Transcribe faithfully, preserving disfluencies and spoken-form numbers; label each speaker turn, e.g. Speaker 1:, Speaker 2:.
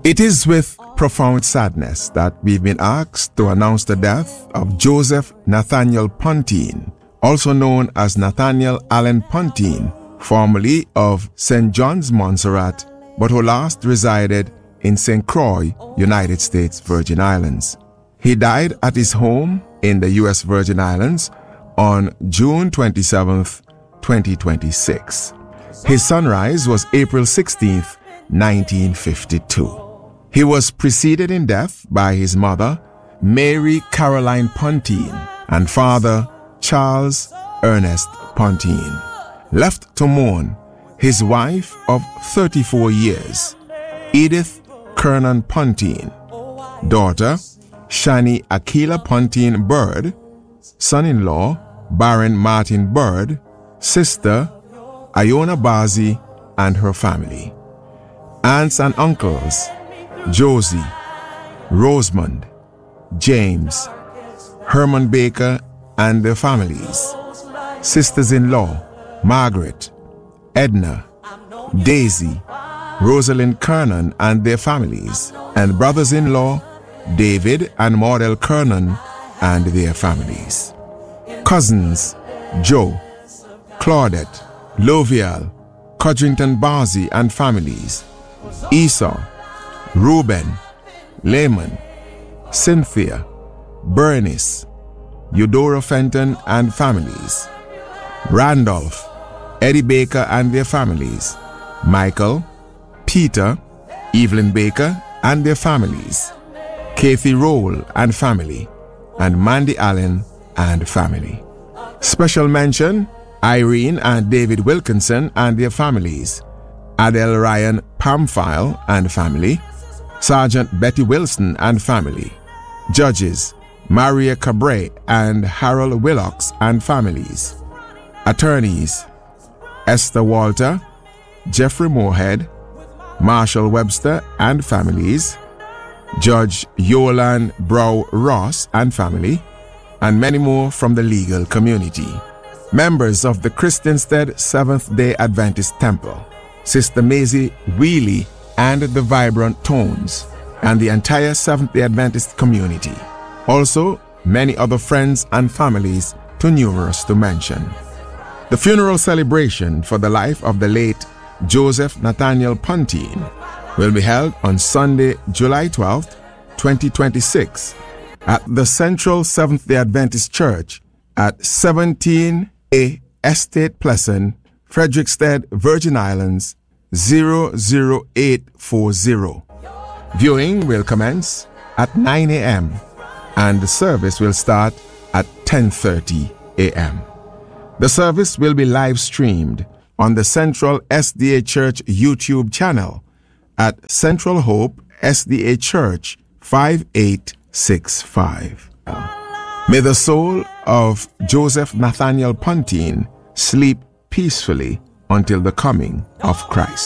Speaker 1: It is with profound sadness that we've been asked to announce the death of Joseph Nathaniel Pontine, also known as Nathaniel Allen Pontine, formerly of Saint John's, Montserrat, but who last resided in Saint Croix, United States Virgin Islands. He died at his home in the U S Virgin Islands on June twenty-seventh, twenty twenty-six. His sunrise was April sixteenth, nineteen fifty-two. He was preceded in death by his mother, Mary Caroline Pontine, and father, Charles Ernest Pontine. Left to mourn, his wife of thirty-four years, Edith Kernan Pontine, daughter, Shani Aquila Pontine Bird, son-in-law, Baron Martin Bird, sister, Iona Bazi and her family, aunts and uncles, Josie, Rosamond, James, Herman Baker and their families, sisters-in-law, Margaret, Edna, Daisy, Rosalind Kernan and their families, and brothers-in-law, David and Maudel Kernan and their families. Cousins, Joe, Claudette, Lovial, Codrington Bazi and families, Esau, Reuben, Layman, Cynthia, Bernice, Eudora Fenton and families, Randolph, Eddie Baker and their families, Michael, Peter, Evelyn Baker and their families, Kathy Roll and family, and Mandy Allen and family. Special mention, Irene and David Wilkinson and their families, Adele Ryan Pamphile and family, Sergeant Betty Wilson and family, judges, Maria Cabre and Harold Willocks and families, attorneys, Esther Walter, Jeffrey Moorhead, Marshall Webster and families, Judge Yolan Brow Ross and family, and many more from the legal community. Members of the Christiansted Seventh-day Adventist Temple, Sister Maisie Wheely and the Vibrant Tones, and the entire Seventh-day Adventist community. Also, many other friends and families, too numerous to mention. The funeral celebration for the life of the late Joseph Nathaniel Pontine will be held on Sunday, July twelfth, twenty twenty-six, at the Central Seventh-day Adventist Church at seventeen A Estate Pleasant, Frederiksted, Virgin Islands, zero zero eight four zero. Viewing will commence at nine a.m. and the service will start at ten thirty a.m. The service will be live streamed on the Central S D A Church YouTube channel at Central Hope S D A Church five eight six five. May the soul of Joseph Nathaniel Pontine sleep peacefully until the coming of Christ.